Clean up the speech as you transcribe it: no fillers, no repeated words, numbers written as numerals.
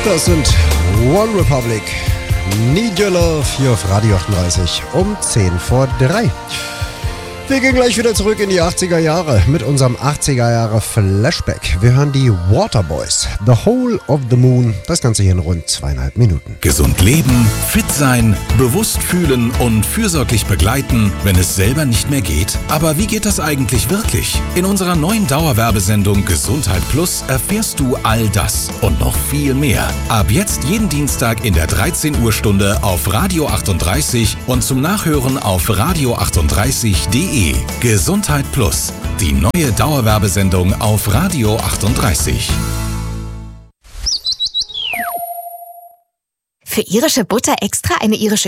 Das sind One Republic. Need Your Love hier auf Radio 38 um 10 vor 3. Wir gehen gleich wieder zurück in die 80er Jahre mit unserem 80er Jahre Flashback. Wir hören die Waterboys, The Whole of the Moon. Das Ganze hier in rund 2,5 Minuten. Gesund leben, fit sein, bewusst fühlen und fürsorglich begleiten, wenn es selber nicht mehr geht. Aber wie geht das eigentlich wirklich? In unserer neuen Dauerwerbesendung Gesundheit Plus erfährst du all das und noch viel mehr. Ab jetzt jeden Dienstag in der 13 Uhr Stunde auf Radio 38 und zum Nachhören auf radio38.de. Gesundheit Plus, die neue Dauerwerbesendung auf Radio 38. Für irische Butter extra eine irische